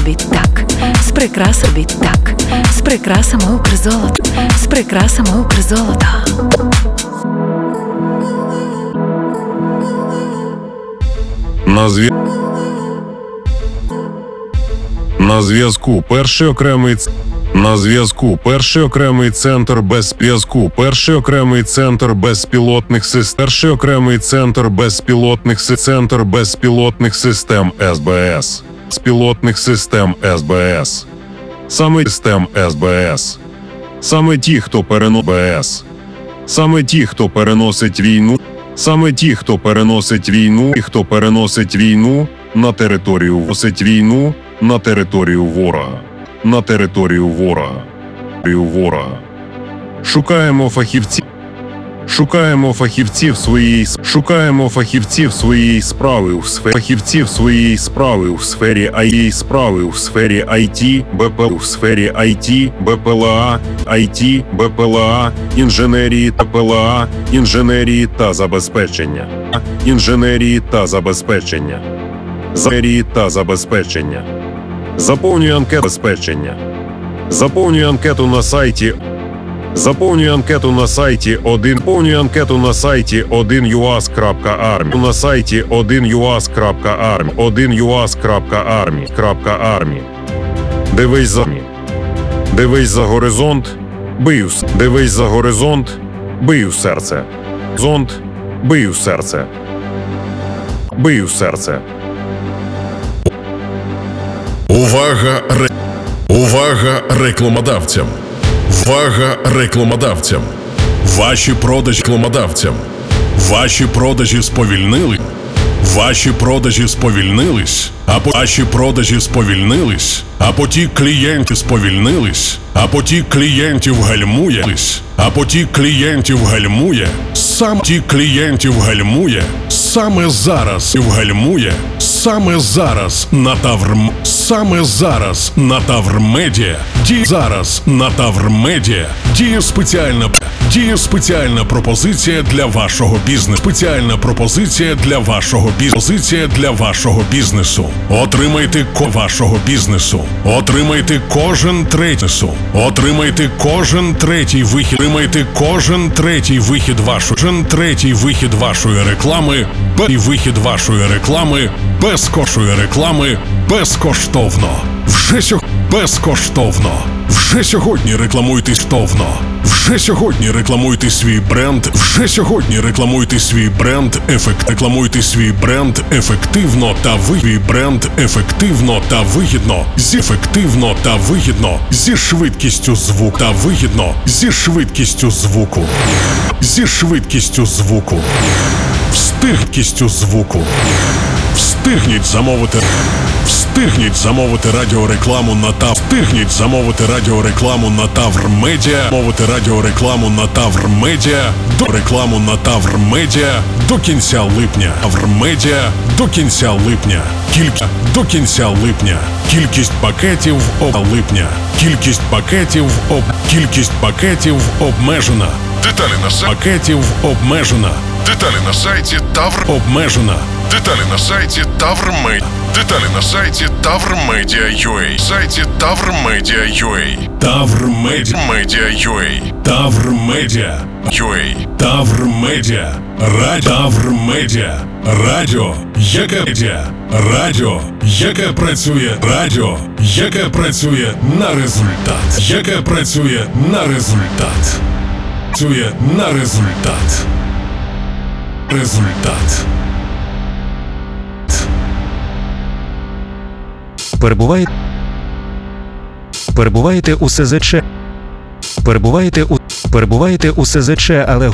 робіть так, з прикрас робіть так, з прикрасами Укрзолото, з прикрасами Укрзолото. На зв'язку перший окремий центр безпілотних систем СБС. Саме ті, хто переносить війну на територію ворога. Шукаємо фахівців своєї справи у сфері IT, БПЛА, інженерії та забезпечення. Заповнюй анкету на сайті 1UAS.army. Дивись за горизонт, бий у серце. Увага рекламодавцям! Ваші продажі сповільнились, а потік клієнтів гальмує, саме зараз на Таврмедіа діє спеціальна пропозиція для вашого бізнесу. Отримайте кожен третій вихід вашої реклами безкоштовно. Вже сьогодні рекламуйте свій бренд ефективно та вигідно зі швидкістю звуку. Встигніть замовити радіорекламу на Таврмедіа до кінця липня. Кількість пакетів обмежена. Деталі на сайті Таврмедіа.ua. Таврмедіа. Радіо, яке працює на результат. Перебуваєте у СЗЧ, але